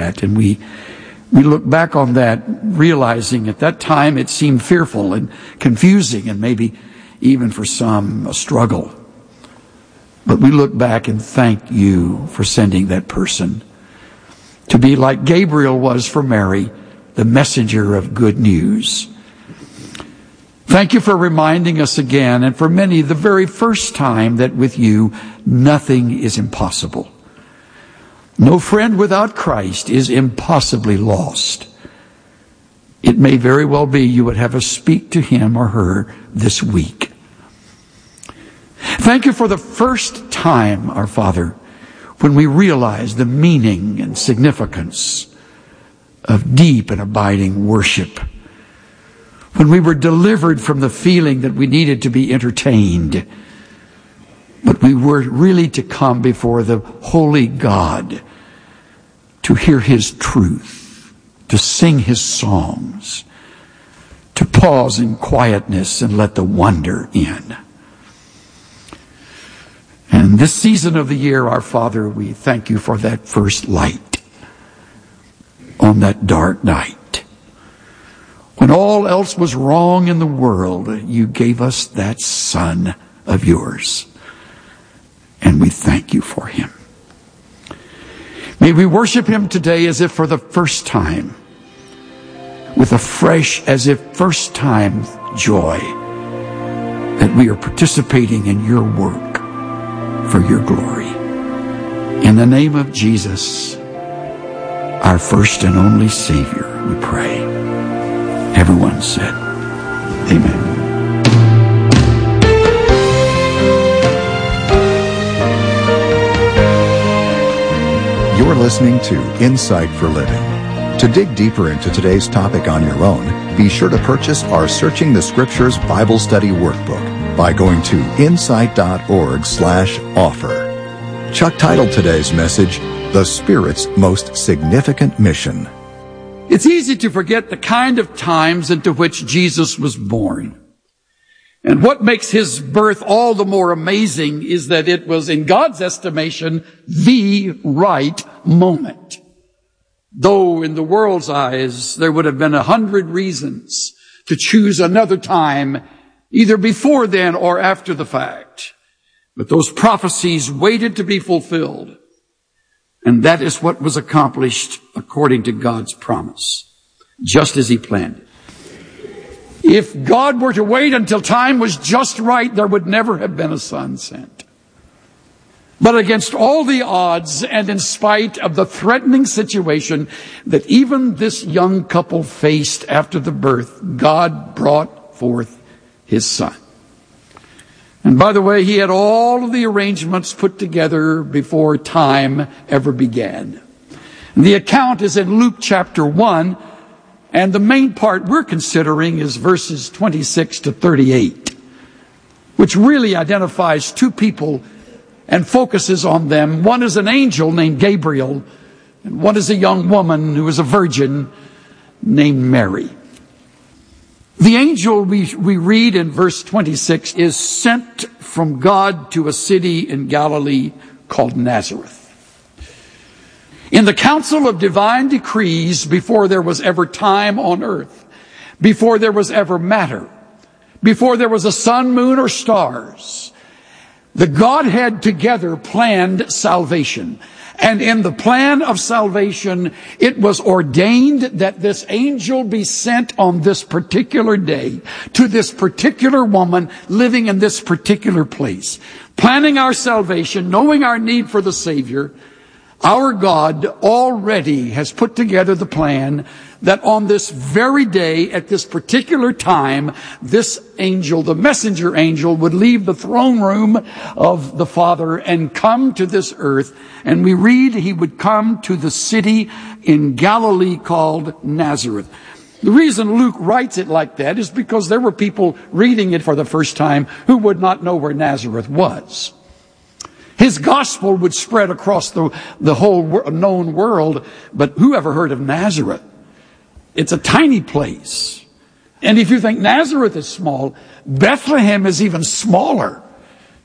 that. And we look back on that, realizing at that time it seemed fearful and confusing and maybe even for some a struggle. But we look back and thank you for sending that person to be like Gabriel was for Mary, the messenger of good news. Thank you for reminding us again, and for many, the very first time, that with you, nothing is impossible. No friend without Christ is impossibly lost. It may very well be you would have us speak to him or her this week. Thank you for the first time, our Father, when we realize the meaning and significance of deep and abiding worship. When we were delivered from the feeling that we needed to be entertained, but we were really to come before the holy God to hear his truth, to sing his songs, to pause in quietness and let the wonder in. And this season of the year, our Father, we thank you for that first light on that dark night. When all else was wrong in the world, you gave us that Son of yours. And we thank you for him. May we worship him today as if for the first time, with a fresh, as if first time joy, that we are participating in your work for your glory. In the name of Jesus, our first and only Savior, we pray. Everyone said, amen. You're listening to Insight for Living. To dig deeper into today's topic on your own, be sure to purchase our Searching the Scriptures Bible Study Workbook by going to insight.org/offer. Chuck titled today's message, The Spirit's Most Significant Mission. It's easy to forget the kind of times into which Jesus was born. And what makes his birth all the more amazing is that it was, in God's estimation, the right moment. Though in the world's eyes, there would have been 100 reasons to choose another time, either before then or after the fact. But those prophecies waited to be fulfilled. And that is what was accomplished according to God's promise, just as he planned it. If God were to wait until time was just right, there would never have been a son sent. But against all the odds, and in spite of the threatening situation that even this young couple faced after the birth, God brought forth his son. And by the way, he had all of the arrangements put together before time ever began. And the account is in Luke chapter 1, and the main part we're considering is verses 26 to 38, which really identifies two people and focuses on them. One is an angel named Gabriel, and one is a young woman who is a virgin named Mary. The angel we read in verse 26 is sent from God to a city in Galilee called Nazareth. In the council of divine decrees, before there was ever time on earth, before there was ever matter, before there was a sun, moon, or stars, the Godhead together planned salvation. And in the plan of salvation, it was ordained that this angel be sent on this particular day to this particular woman living in this particular place. Planning our salvation, knowing our need for the Savior, our God already has put together the plan that on this very day, at this particular time, this angel, the messenger angel, would leave the throne room of the Father and come to this earth. And we read he would come to the city in Galilee called Nazareth. The reason Luke writes it like that is because there were people reading it for the first time who would not know where Nazareth was. His gospel would spread across the whole known world, but who ever heard of Nazareth? It's a tiny place. And if you think Nazareth is small, Bethlehem is even smaller.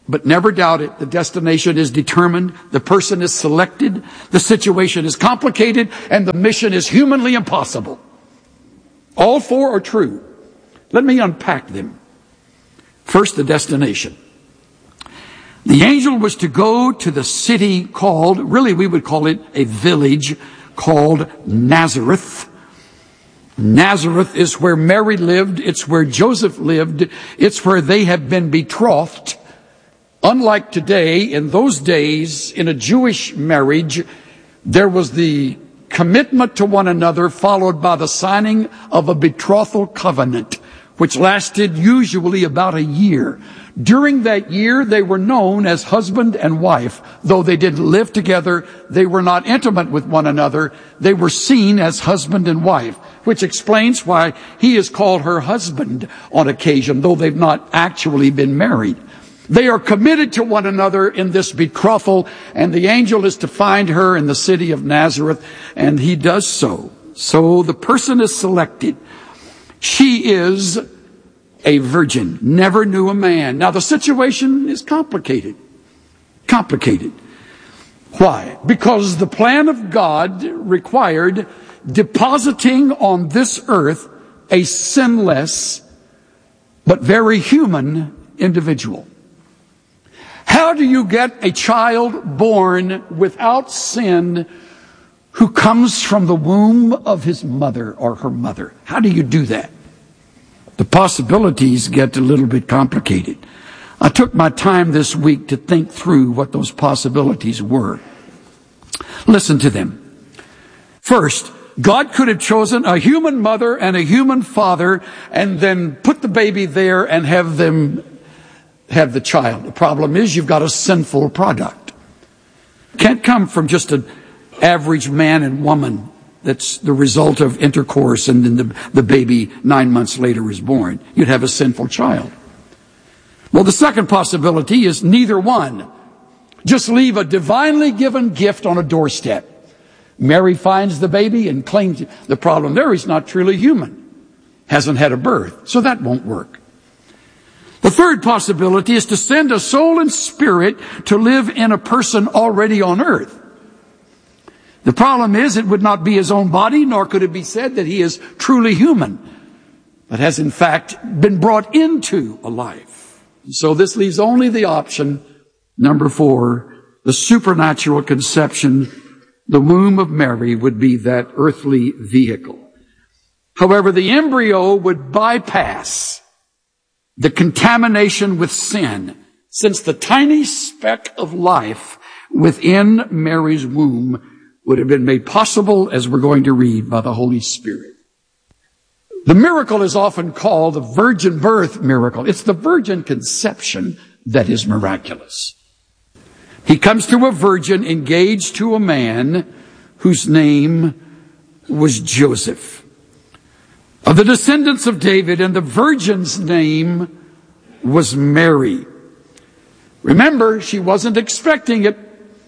But never doubt it, the destination is determined, the person is selected, the situation is complicated, and the mission is humanly impossible. All four are true. Let me unpack them. First, the destination. The angel was to go to the city called, really we would call it a village called Nazareth. Nazareth is where Mary lived. It's where Joseph lived. It's where they have been betrothed. Unlike today, in those days, in a Jewish marriage, there was the commitment to one another followed by the signing of a betrothal covenant, which lasted usually about a year. During that year, they were known as husband and wife. Though they didn't live together, they were not intimate with one another. They were seen as husband and wife, which explains why he is called her husband on occasion, though they've not actually been married. They are committed to one another in this betrothal, and the angel is to find her in the city of Nazareth, and he does so. So the person is selected. She is a virgin, never knew a man. Now the situation is complicated. Why? Because the plan of God required depositing on this earth a sinless but very human individual. How do you get a child born without sin who comes from the womb of his mother or her mother? How do you do that? The possibilities get a little bit complicated. I took my time this week to think through what those possibilities were. Listen to them. First, God could have chosen a human mother and a human father and then put the baby there and have them have the child. The problem is you've got a sinful product. Can't come from just an average man and woman that's the result of intercourse and then the baby 9 months later is born. You'd have a sinful child. Well, the second possibility is neither one. Just leave a divinely given gift on a doorstep. Mary finds the baby and claims it. The problem there is not truly human. Hasn't had a birth. So that won't work. The third possibility is to send a soul and spirit to live in a person already on earth. The problem is it would not be his own body, nor could it be said that he is truly human, but has in fact been brought into a life. So this leaves only the option, number 4, the supernatural conception. The womb of Mary would be that earthly vehicle. However, the embryo would bypass the contamination with sin, since the tiny speck of life within Mary's womb would have been made possible, as we're going to read, by the Holy Spirit. The miracle is often called the virgin birth miracle. It's the virgin conception that is miraculous. He comes to a virgin engaged to a man whose name was Joseph, of the descendants of David, and the virgin's name was Mary. Remember, she wasn't expecting it.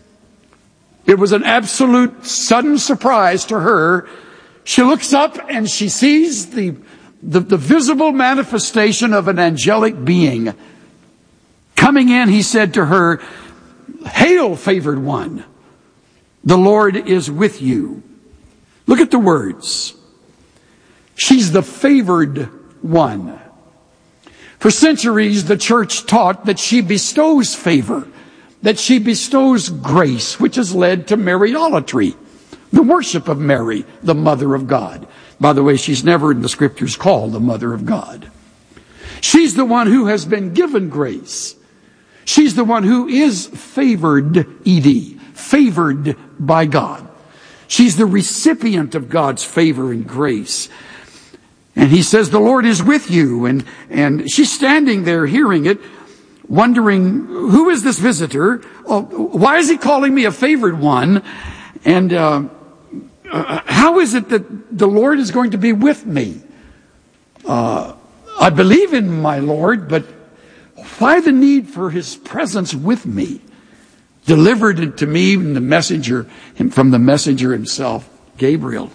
It was an absolute sudden surprise to her. She looks up and she sees the visible manifestation of an angelic being. Coming in, he said to her, "Hail, favored one, the Lord is with you." Look at the words. She's the favored one. For centuries, the church taught that she bestows favor, that she bestows grace, which has led to Mariolatry, the worship of Mary, the Mother of God. By the way, she's never in the Scriptures called the Mother of God. She's the one who has been given grace. She's the one who is favored, E.D., favored by God. She's the recipient of God's favor and grace. And he says, "The Lord is with you." And she's standing there hearing it, wondering, who is this visitor? Why is he calling me a favored one? And how is it that the Lord is going to be with me? I believe in my Lord, but why the need for his presence with me? Delivered to me from the messenger himself, Gabriel.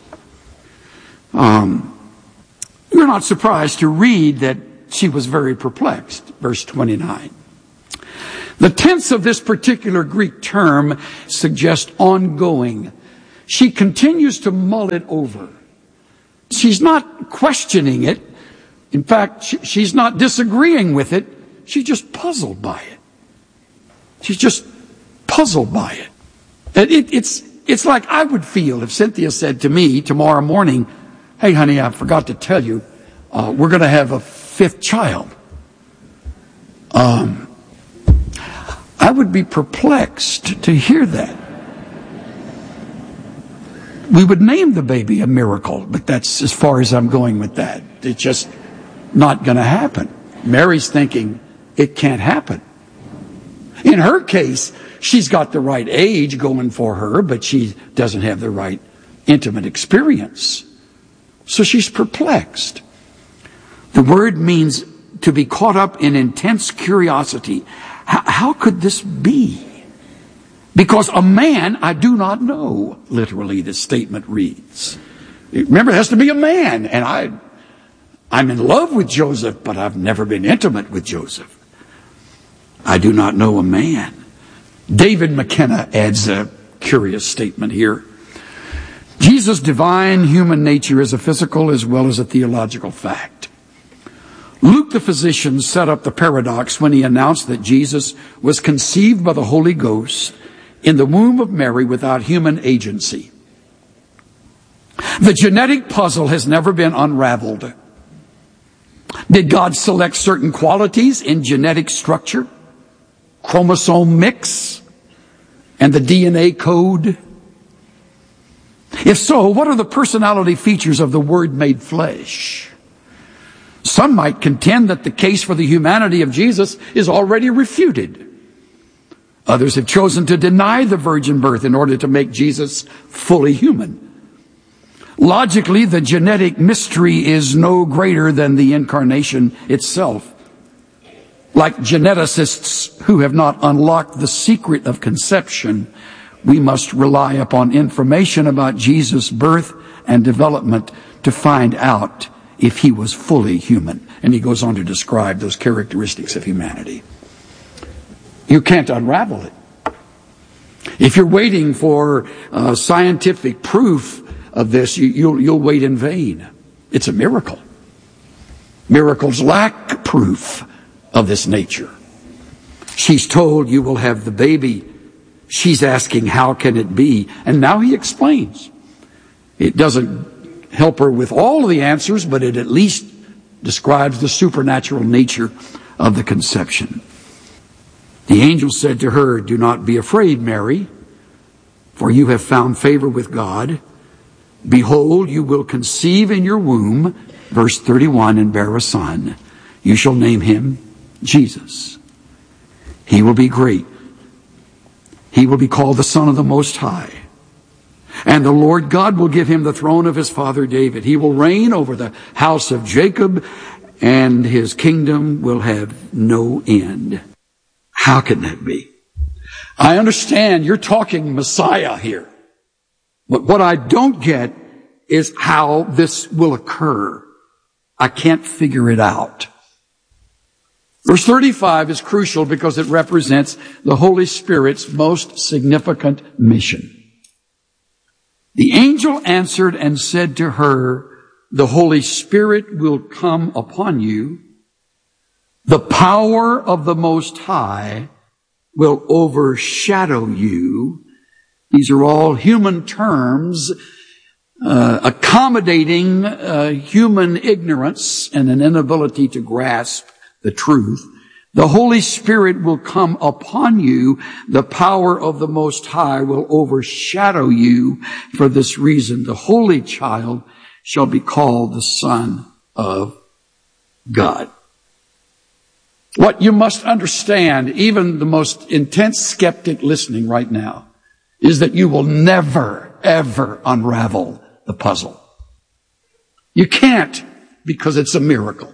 You're not surprised to read that she was very perplexed. Verse 29. The tense of this particular Greek term suggests ongoing. She continues to mull it over. She's not questioning it. In fact, she's not disagreeing with it. She's just puzzled by it. She's just puzzled by it. It's like I would feel if Cynthia said to me tomorrow morning, "Hey, honey, I forgot to tell you, we're going to have a 5th child." I would be perplexed to hear that. We would name the baby a miracle, but that's as far as I'm going with that. It's just not going to happen. Mary's thinking it can't happen. In her case, she's got the right age going for her, but she doesn't have the right intimate experience. So she's perplexed. The word means to be caught up in intense curiosity. How could this be? Because a man I do not know, literally this statement reads. Remember, it has to be a man, and I'm in love with Joseph, but I've never been intimate with Joseph. I do not know a man. David McKenna adds a curious statement here. Jesus' divine human nature is a physical as well as a theological fact. Luke the physician set up the paradox when he announced that Jesus was conceived by the Holy Ghost in the womb of Mary without human agency. The genetic puzzle has never been unraveled. Did God select certain qualities in genetic structure, chromosome mix, and the DNA code? If so, what are the personality features of the Word made flesh? Some might contend that the case for the humanity of Jesus is already refuted. Others have chosen to deny the virgin birth in order to make Jesus fully human. Logically, the genetic mystery is no greater than the incarnation itself. Like geneticists who have not unlocked the secret of conception, we must rely upon information about Jesus' birth and development to find out if he was fully human. And he goes on to describe those characteristics of humanity. You can't unravel it. If you're waiting for scientific proof of this, you'll wait in vain. It's a miracle. Miracles lack proof of this nature. She's told you will have the baby. She's asking, how can it be? And now he explains. It doesn't help her with all of the answers, but it at least describes the supernatural nature of the conception. The angel said to her, "Do not be afraid, Mary, for you have found favor with God. Behold, you will conceive in your womb," verse 31, "and bear a son. You shall name him Jesus. He will be great. He will be called the Son of the Most High. And the Lord God will give him the throne of his father David. He will reign over the house of Jacob, and his kingdom will have no end." How can that be? I understand you're talking Messiah here. But what I don't get is how this will occur. I can't figure it out. Verse 35 is crucial because it represents the Holy Spirit's most significant mission. The angel answered and said to her, "The Holy Spirit will come upon you. The power of the Most High will overshadow you." These are all human terms accommodating human ignorance and an inability to grasp the truth. The Holy Spirit will come upon you. The power of the Most High will overshadow you. For this reason, the Holy Child shall be called the Son of God. What you must understand, even the most intense skeptic listening right now, is that you will never, ever unravel the puzzle. You can't, because it's a miracle.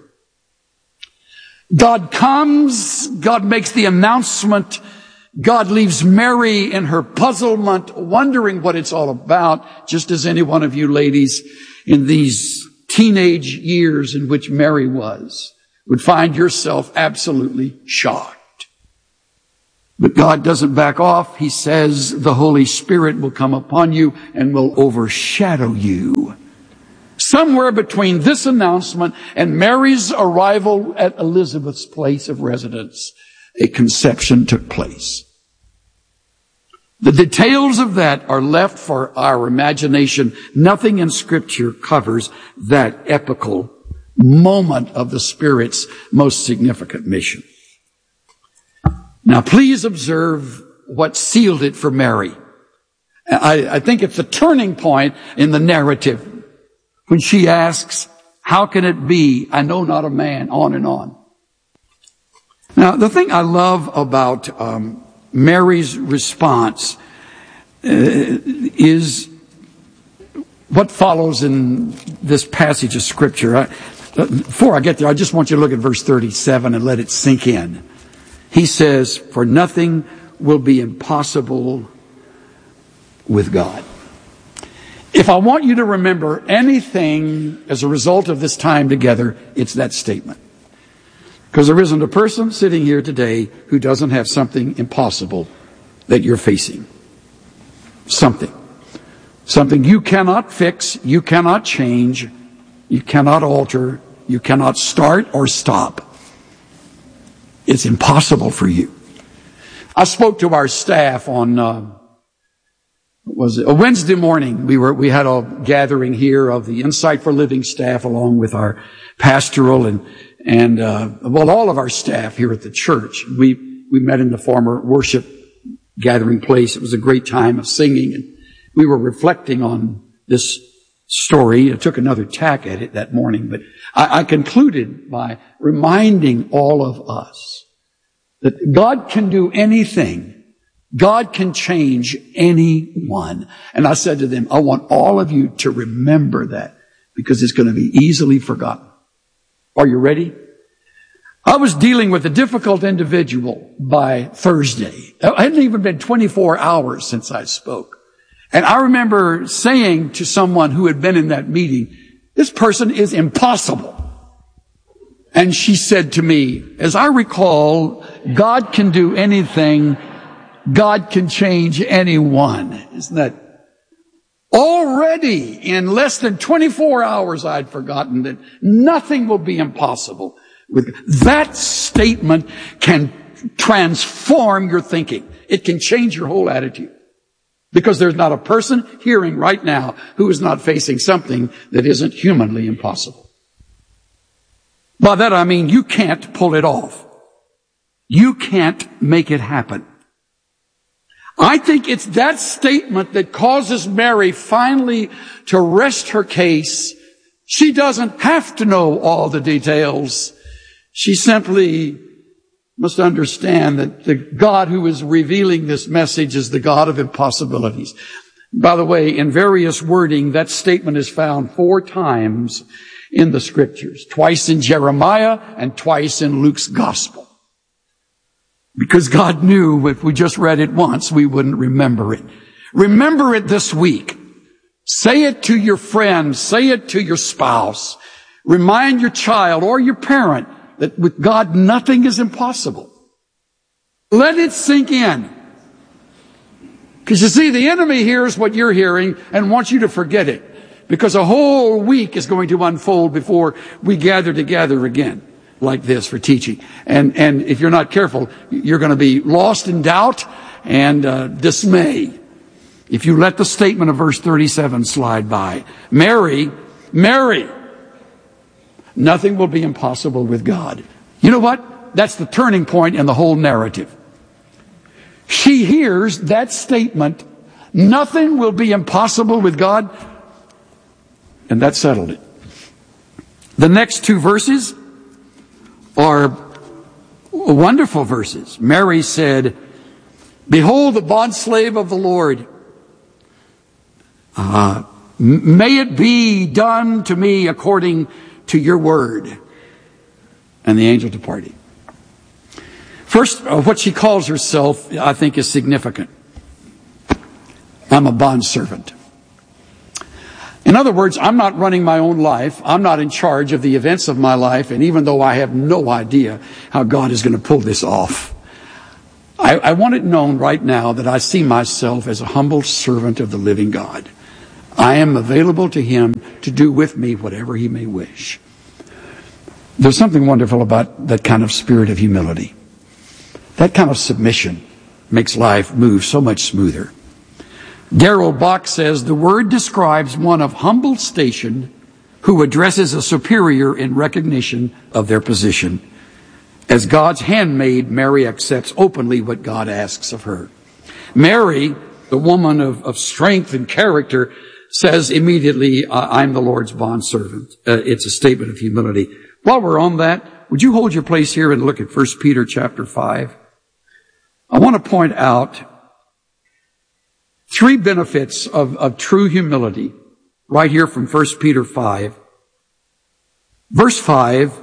God comes, God makes the announcement, God leaves Mary in her puzzlement, wondering what it's all about, just as any one of you ladies in these teenage years in which Mary was would find yourself absolutely shocked. But God doesn't back off. He says the Holy Spirit will come upon you and will overshadow you. Somewhere between this announcement and Mary's arrival at Elizabeth's place of residence, a conception took place. The details of that are left for our imagination. Nothing in Scripture covers that epical moment of the Spirit's most significant mission. Now, please observe what sealed it for Mary. I think it's a turning point in the narrative when she asks, how can it be? I know not a man, on and on. Now, the thing I love about Mary's response is what follows in this passage of Scripture. Before I get there, I just want you to look at verse 37 and let it sink in. He says, for nothing will be impossible with God. If I want you to remember anything as a result of this time together, it's that statement. Because there isn't a person sitting here today who doesn't have something impossible that you're facing. Something you cannot fix, you cannot change, you cannot alter, you cannot start or stop. It's impossible for you. I spoke to our staff on a Wednesday morning. We had a gathering here of the Insight for Living staff along with our pastoral and all of our staff here at the church. We met in the former worship gathering place. It was a great time of singing, and we were reflecting on this story. I took another tack at it that morning, but I concluded by reminding all of us that God can do anything. God can change anyone. And I said to them, I want all of you to remember that because it's going to be easily forgotten. Are you ready? I was dealing with a difficult individual by Thursday. It hadn't even been 24 hours since I spoke. And I remember saying to someone who had been in that meeting, this person is impossible. And she said to me, as I recall, God can do anything. God can change anyone. Isn't that? Already in less than 24 hours, I'd forgotten that nothing will be impossible. That statement can transform your thinking. It can change your whole attitude. Because there's not a person hearing right now who is not facing something that isn't humanly impossible. By that I mean you can't pull it off. You can't make it happen. I think it's that statement that causes Mary finally to rest her case. She doesn't have to know all the details. She simply must understand that the God who is revealing this message is the God of impossibilities. By the way, in various wording, that statement is found 4 times in the Scriptures. Twice in Jeremiah and twice in Luke's Gospel. Because God knew if we just read it once, we wouldn't remember it. Remember it this week. Say it to your friend. Say it to your spouse. Remind your child or your parent that with God nothing is impossible. Let it sink in. Because you see, the enemy hears what you're hearing and wants you to forget it. Because a whole week is going to unfold before we gather together again like this for teaching. And if you're not careful, you're going to be lost in doubt and dismay if you let the statement of verse 37 slide by. Mary, nothing will be impossible with God. You know what? That's the turning point in the whole narrative. She hears that statement, nothing will be impossible with God, and that settled it. The next 2 verses are wonderful verses. Mary said, behold the bondslave of the Lord. May it be done to me according to your word. And the angel departed. First, what she calls herself, I think, is significant. I'm a bondservant. In other words, I'm not running my own life. I'm not in charge of the events of my life. And even though I have no idea how God is going to pull this off, I want it known right now that I see myself as a humble servant of the living God. I am available to him to do with me whatever he may wish. There's something wonderful about that kind of spirit of humility. That kind of submission makes life move so much smoother. Darrell Bock says, the word describes one of humble station who addresses a superior in recognition of their position. As God's handmaid, Mary accepts openly what God asks of her. Mary, the woman of strength and character, says immediately, I'm the Lord's bondservant. It's a statement of humility. While we're on that, would you hold your place here and look at 1 Peter chapter 5? I want to point out 3 benefits of true humility right here from 1 Peter 5. Verse 5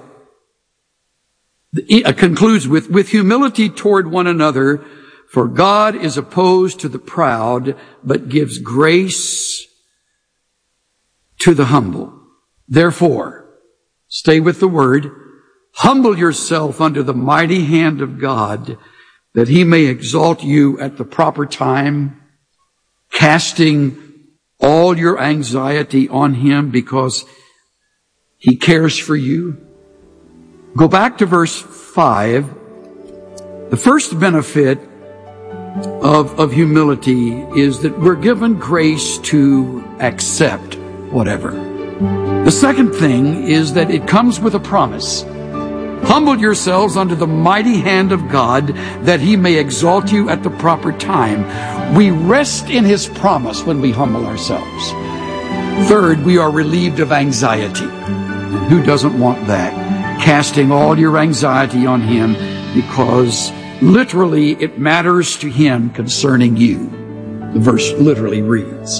concludes with humility toward one another, for God is opposed to the proud, but gives grace to the humble. Therefore, stay with the word, humble yourself under the mighty hand of God, that he may exalt you at the proper time, casting all your anxiety on him because he cares for you. Go back to verse 5. The first benefit of humility is that we're given grace to accept whatever. The second thing is that it comes with a promise. Humble yourselves under the mighty hand of God, that he may exalt you at the proper time. We rest in his promise when we humble ourselves. Third, we are relieved of anxiety. And who doesn't want that? Casting all your anxiety on him, because literally it matters to him concerning you. The verse literally reads.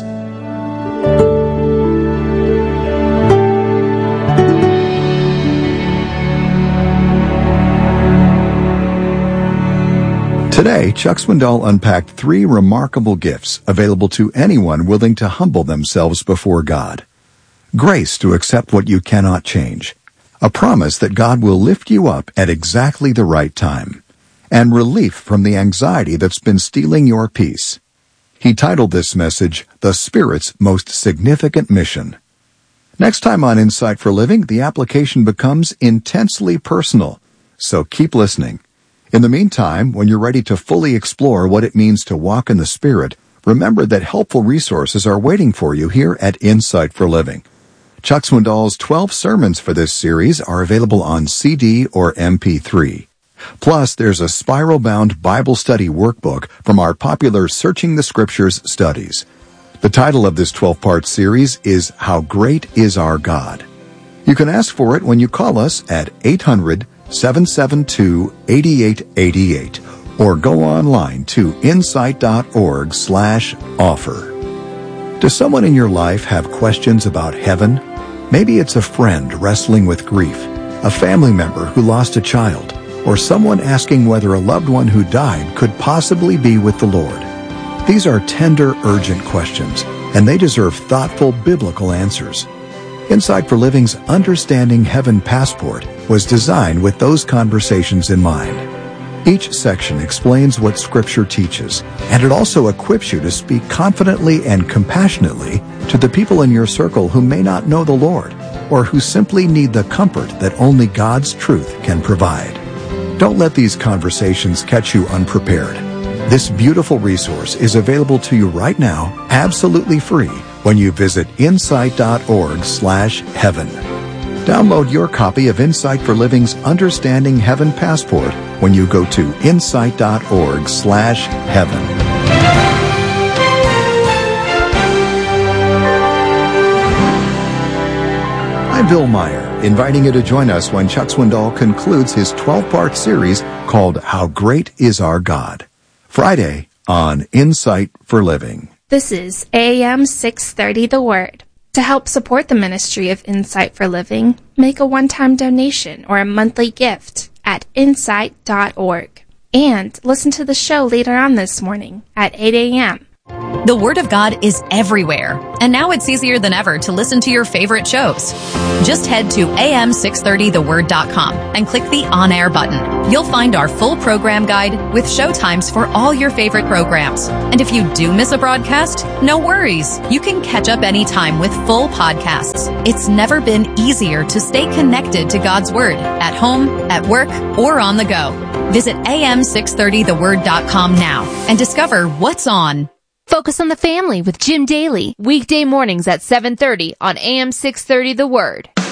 Today, Chuck Swindoll unpacked 3 remarkable gifts available to anyone willing to humble themselves before God. Grace to accept what you cannot change. A promise that God will lift you up at exactly the right time. And relief from the anxiety that's been stealing your peace. He titled this message, The Spirit's Most Significant Mission. Next time on Insight for Living, the application becomes intensely personal. So keep listening. In the meantime, when you're ready to fully explore what it means to walk in the Spirit, remember that helpful resources are waiting for you here at Insight for Living. Chuck Swindoll's 12 sermons for this series are available on CD or MP3. Plus, there's a spiral-bound Bible study workbook from our popular Searching the Scriptures studies. The title of this 12-part series is How Great Is Our God. You can ask for it when you call us at 800-772-8888 or go online to insight.org/offer. Does someone in your life have questions about heaven? Maybe it's a friend wrestling with grief, a family member who lost a child, or someone asking whether a loved one who died could possibly be with the Lord. These are tender, urgent questions, and they deserve thoughtful, biblical answers. Insight for Living's Understanding Heaven Passport was designed with those conversations in mind. Each section explains what Scripture teaches, and it also equips you to speak confidently and compassionately to the people in your circle who may not know the Lord, or who simply need the comfort that only God's truth can provide. Don't let these conversations catch you unprepared. This beautiful resource is available to you right now, absolutely free, when you visit insight.org/heaven. Download your copy of Insight for Living's Understanding Heaven Passport when you go to insight.org/heaven. I'm Bill Meyer, inviting you to join us when Chuck Swindoll concludes his 12-part series called How Great Is Our God, Friday on Insight for Living. This is AM 630 The Word. To help support the ministry of Insight for Living, make a one-time donation or a monthly gift at insight.org. And listen to the show later on this morning at 8 a.m. The Word of God is everywhere, and now it's easier than ever to listen to your favorite shows. Just head to am630theword.com and click the on-air button. You'll find our full program guide with show times for all your favorite programs. And if you do miss a broadcast, no worries. You can catch up anytime with full podcasts. It's never been easier to stay connected to God's Word at home, at work, or on the go. Visit am630theword.com now and discover what's on. Focus on the Family with Jim Daly, weekday mornings at 7:30 on AM 630 The Word.